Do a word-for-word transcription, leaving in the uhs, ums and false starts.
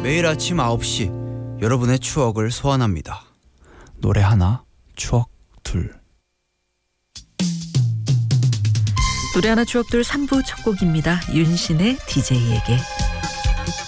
매일 아침 아홉 시 여러분의 추억을 소환합니다. 노래 하나, 추억 둘. 노래 하나 추억 둘 삼 부 첫 곡입니다. 윤신의 디제이에게.